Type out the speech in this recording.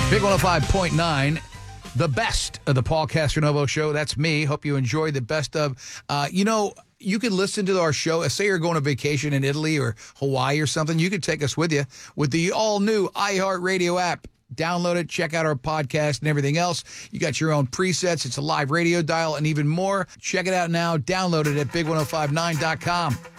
Big 105.9, the best of the Paul Castronovo Show. That's me. Hope you enjoy the best of. You can listen to our show. Say you're going on vacation in Italy or Hawaii or something. You can take us with you with the all-new iHeartRadio app. Download it, check out our podcast and everything else. You got your own presets. It's a live radio dial and even more. Check it out now. Download it at big1059.com.